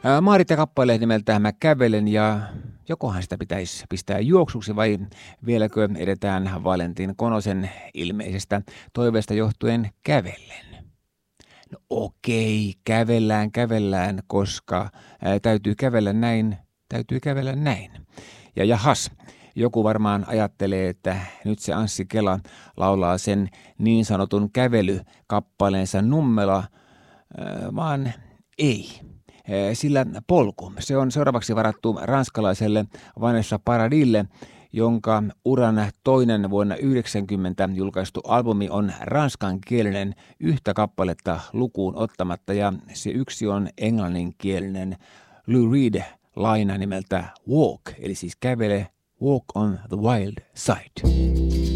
Maarita-kappale nimeltään Mä kävelen ja jokohan sitä pitäisi pistää juoksuksi vai vieläkö edetään Valentin Konosen ilmeisestä toiveesta johtuen kävellen? No okei, kävellään, koska täytyy kävellä näin. Ja jahas, joku varmaan ajattelee, että nyt se Anssi Kela laulaa sen niin sanotun kävelykappaleensa Nummela, vaan ei. Sillä polku, se on seuraavaksi varattu ranskalaiselle Vanessa Paradisille, jonka uran toinen vuonna 1990 julkaistu albumi on ranskankielinen yhtä kappaletta lukuun ottamatta, ja se yksi on englanninkielinen Lou Reed-laina nimeltä Walk, eli siis kävele, Walk on the Wild Side.